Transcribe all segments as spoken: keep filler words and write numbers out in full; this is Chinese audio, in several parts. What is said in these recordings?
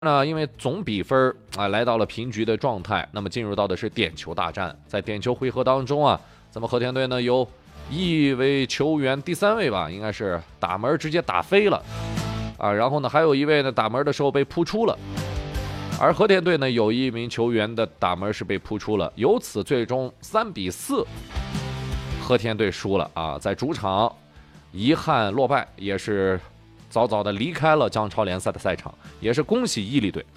那因为总比分啊来到了平局的状态，那么进入到的是点球大战。在点球回合当中啊，咱们和田队呢有一位球员，第三位吧，应该是打门直接打飞了啊，然后呢还有一位呢打门的时候被扑出了，而和田队呢有一名球员的打门是被扑出了，由此最终三比四，和田队输了啊，在主场遗憾落败，也是早早的离开了江超联赛的赛场，也是恭喜伊利队。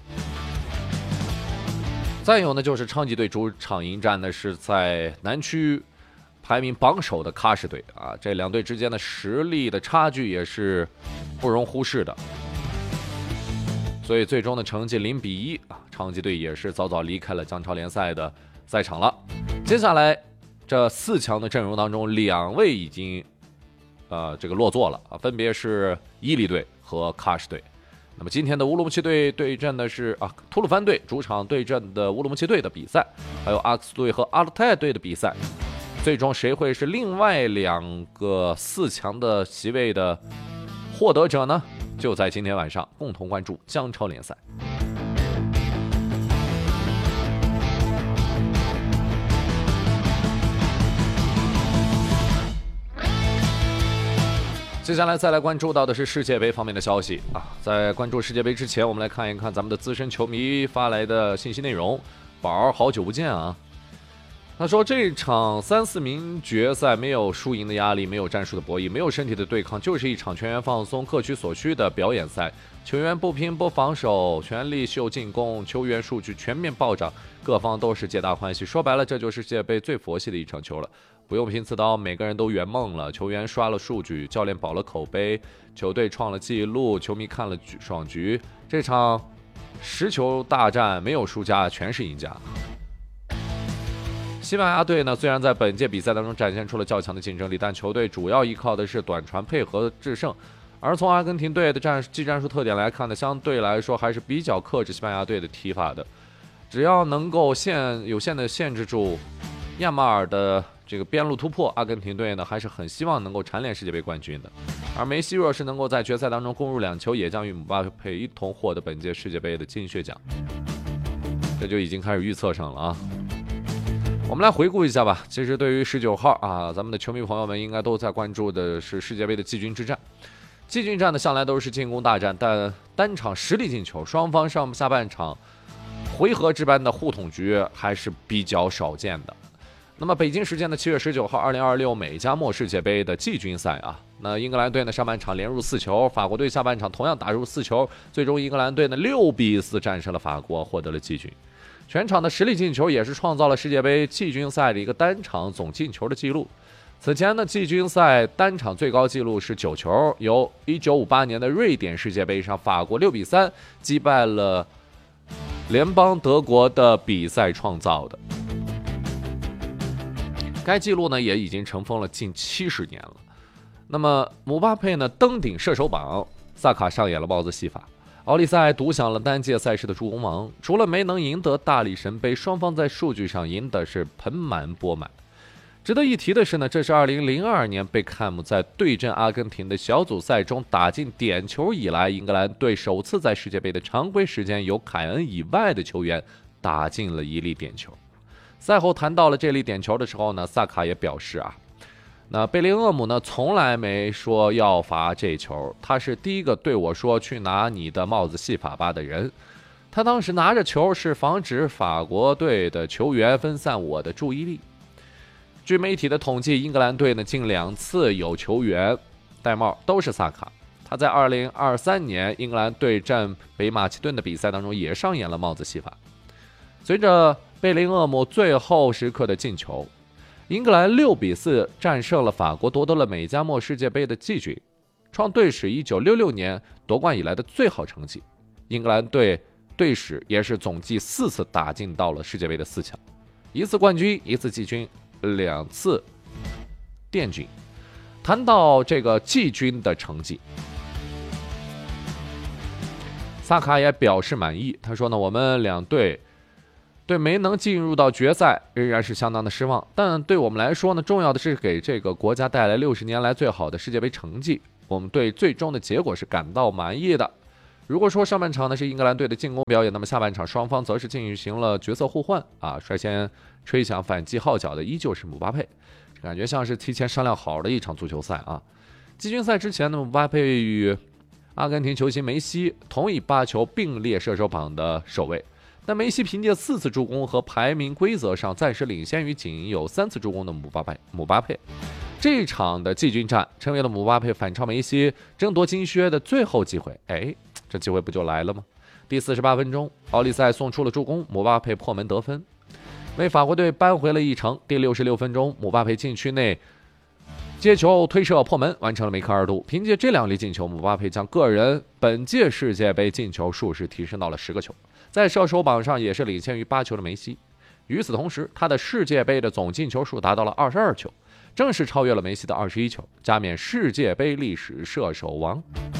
再有呢，就是昌吉队主场迎战的是在南区排名榜首的喀什队啊，这两队之间的实力的差距也是不容忽视的。所以最终的成绩零比一啊，昌吉队也是早早离开了江超联赛的赛场了。接下来这四强的阵容当中，两位已经呃，这个落座了啊，分别是伊利队和喀什队。那么今天的乌鲁木齐队对阵的是啊吐鲁番队主场对阵的乌鲁木齐队的比赛，还有阿克斯队和阿勒泰队的比赛。最终谁会是另外两个四强的席位的获得者呢？就在今天晚上共同关注江超联赛。接下来再来关注到的是世界杯方面的消息啊，在关注世界杯之前，我们来看一看咱们的资深球迷发来的信息内容。宝儿好久不见啊，他说这场三四名决赛没有输赢的压力，没有战术的博弈，没有身体的对抗，就是一场全员放松各取所需的表演赛。球员不拼不防守，全力秀进攻，球员数据全面暴涨，各方都是皆大欢喜。说白了，这就是世界杯最佛系的一场球了，不用拼刺刀，每个人都圆梦了，球员刷了数据，教练保了口碑，球队创了纪录，球迷看了爽局。这场十球大战没有输家，全是赢家。西班牙队呢，虽然在本届比赛当中展现出了较强的竞争力，但球队主要依靠的是短传配合制胜。而从阿根廷队的战技战术特点来看呢，相对来说还是比较克制西班牙队的踢法的。只要能够限有限的限制住亚马尔的这个边路突破，阿根廷队呢还是很希望能够蝉联世界杯冠军的。而梅西若是能够在决赛当中攻入两球，也将与姆巴佩一同获得本届世界杯的金靴奖。这就已经开始预测上了啊。我们来回顾一下吧。其实对于十九号啊，咱们的球迷朋友们应该都在关注的是世界杯的季军之战。季军战呢向来都是进攻大战，但单场实力进球，双方上下半场回合制般的互捅局还是比较少见的。那么北京时间的七月十九号，二零二六美加墨世界杯的季军赛啊，那英格兰队呢上半场连入四球，法国队下半场同样打入四球，最终英格兰队呢六比四战胜了法国，获得了季军。全场的实力进球也是创造了世界杯季军赛的一个单场总进球的记录。此前呢，季军赛单场最高纪录是九球，由一九五八年的瑞典世界杯上法国六比三击败了联邦德国的比赛创造的。该纪录呢也已经尘封了近七十年了。那么姆巴佩呢登顶射手榜，萨卡上演了帽子戏法，奥利赛独享了单届赛事的助攻王。除了没能赢得大力神杯，双方在数据上赢的是盆满钵满。值得一提的是呢，这是二零零二年贝克汉姆在对阵阿根廷的小组赛中打进点球以来，英格兰队首次在世界杯的常规时间由凯恩以外的球员打进了一粒点球。赛后谈到了这粒点球的时候呢，萨卡也表示啊，那贝林厄姆呢从来没说要罚这球，他是第一个对我说去拿你的帽子戏法吧的人。他当时拿着球是防止法国队的球员分散我的注意力。据媒体的统计，英格兰队呢近两次有球员戴帽都是萨卡。他在二零二三年英格兰对阵北马其顿的比赛当中也上演了帽子戏法。随着贝林厄姆最后时刻的进球，英格兰六比四战胜了法国，夺得了美加墨世界杯的季军，创队史一九六六年夺冠以来的最好成绩。英格兰队队史也是总计四次打进到了世界杯的四强，一次冠军，一次季军，两次殿军。谈到这个季军的成绩，萨卡也表示满意。他说呢，我们两队对没能进入到决赛仍然是相当的失望，但对我们来说呢，重要的是给这个国家带来六十年来最好的世界杯成绩。我们对最终的结果是感到满意的。 如果说上半场呢是英格兰队的进攻表演，那么下半场双方则是进行了角色互换啊，率先吹响反击号角的依旧是姆巴佩，感觉像是提前商量好的一场足球赛啊。季军赛之前呢，姆巴佩与阿根廷球星梅西同以八球并列射手榜的首位，但梅西凭借四次助攻和排名规则上暂时领先于仅有三次助攻的姆巴佩。姆巴佩这场的季军战成为了姆巴佩反超梅西争夺金靴的最后机会。哎，这机会不就来了吗？第四十八分钟，奥利塞送出了助攻，姆巴佩破门得分，为法国队扳回了一城。第六十六分钟，姆巴佩禁区内接球推射破门，完成了梅开二度。凭借这两粒进球，姆巴佩将个人本届世界杯进球数是提升到了十个球，在射手榜上也是领先于八球的梅西。与此同时，他的世界杯的总进球数达到了二十二球，正式超越了梅西的二十一球，加冕世界杯历史射手王。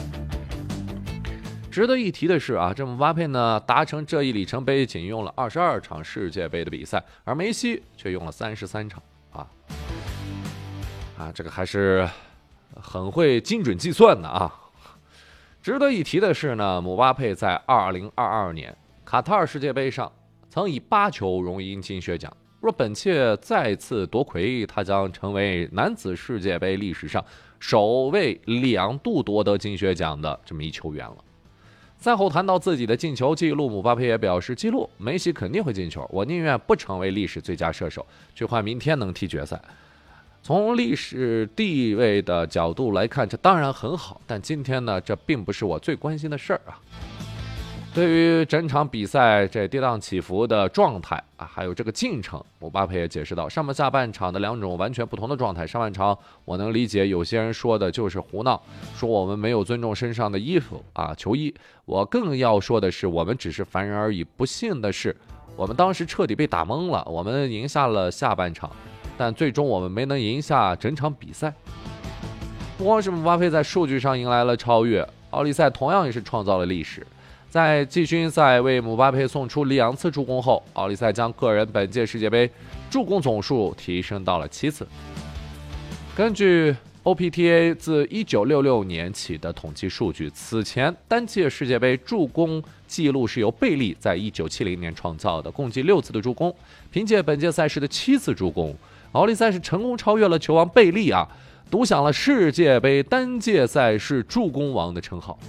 值得一提的是啊，这姆巴佩呢达成这一里程碑仅用了二十二场世界杯的比赛，而梅西却用了三十三场啊啊，这个还是很会精准计算的啊。值得一提的是呢，姆巴佩在二零二二年卡塔尔世界杯上曾以八球荣膺金靴奖，若本届再次夺魁，他将成为男子世界杯历史上首位两度夺得金靴奖的这么一球员了。赛后谈到自己的进球记录，姆巴佩也表示，记录梅西肯定会进球，我宁愿不成为历史最佳射手，去换明天能踢决赛。从历史地位的角度来看，这当然很好，但今天呢，这并不是我最关心的事儿啊。对于整场比赛这跌宕起伏的状态啊，还有这个进程，姆巴佩也解释到，上半下半场的两种完全不同的状态。上半场我能理解有些人说的就是胡闹，说我们没有尊重身上的衣服啊球衣。我更要说的是，我们只是凡人而已。不幸的是，我们当时彻底被打懵了。我们赢下了下半场，但最终我们没能赢下整场比赛。不光是姆巴佩在数据上迎来了超越，奥利塞同样也是创造了历史。在季军赛为姆巴佩送出两次助攻后，奥利塞将个人本届世界杯助攻总数提升到了七次。根据 O P T A 自一九六六年起的统计数据，此前单届世界杯助攻纪录是由贝利在一九七零年创造的，共计六次的助攻。凭借本届赛事的七次助攻，奥利塞是成功超越了球王贝利啊，独享了世界杯单届赛事助攻王的称号。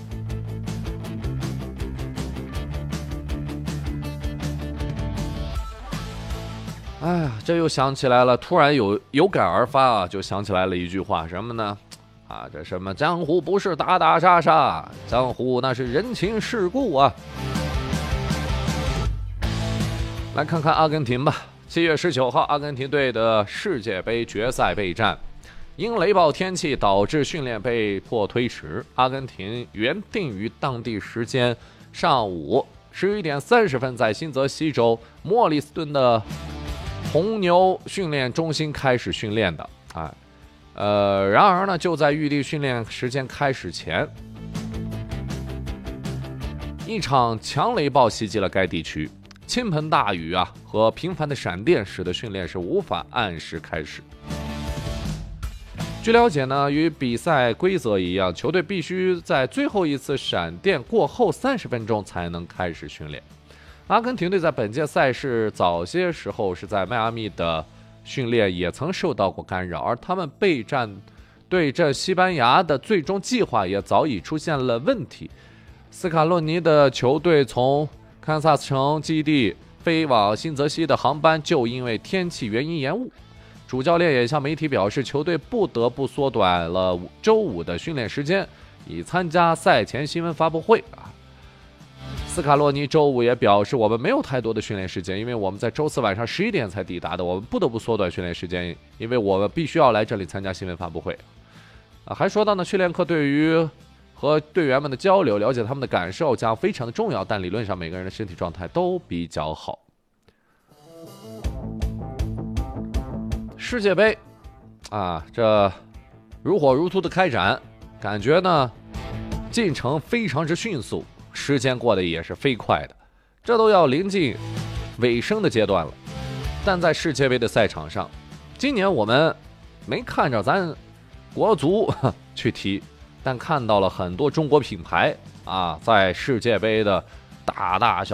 哎呀，这又想起来了，突然有有感而发啊，就想起来了一句话，什么呢？啊，这什么江湖不是打打杀杀，江湖那是人情世故啊。来看看阿根廷吧。七月十九号，阿根廷队的世界杯决赛备战，因雷暴天气导致训练被迫推迟。阿根廷原定于当地时间上午十一点三十分在新泽西州莫里斯顿的红牛训练中心开始训练的啊，呃，然而呢，就在预定训练时间开始前，一场强雷暴袭击了该地区，倾盆大雨啊和频繁的闪电使得训练是无法按时开始。据了解呢，与比赛规则一样，球队必须在最后一次闪电过后三十分钟才能开始训练。阿根廷队在本届赛事早些时候是在迈阿密的训练也曾受到过干扰，而他们备战对阵西班牙的最终计划也早已出现了问题。斯卡洛尼的球队从堪萨斯城基地飞往新泽西的航班就因为天气原因延误，主教练也向媒体表示，球队不得不缩短了周五的训练时间，以参加赛前新闻发布会啊。斯卡洛尼周五也表示，我们没有太多的训练时间，因为我们在周四晚上十一点才抵达的，我们不得不缩短训练时间，因为我们必须要来这里参加新闻发布会。啊，还说到呢，训练课对于和队员们的交流，了解他们的感受将非常的重要，但理论上每个人的身体状态都比较好。世界杯啊，这如火如荼的开展，感觉呢进程非常之迅速，时间过得也是飞快的，这都要临近尾声的阶段了。但在世界杯的赛场上，今年我们没看着咱国足去踢， 但看到了很多中国品牌啊，在世界杯的大大小